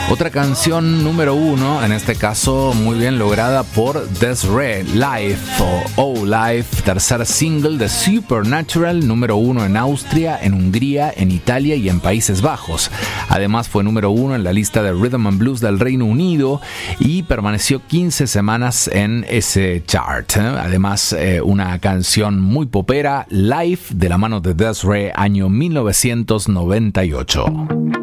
Otra canción número 1, en este caso muy bien lograda por Des'ree, Life o Oh Life, tercer single de Supernatural, número 1 en Austria, en Hungría, en Italia y en Países Bajos. Además fue número 1 en la lista de Rhythm and Blues del Reino Unido y permaneció 15 semanas en ese chart. Además, una canción muy popera, Life, de la mano de Des'ree, año 1998.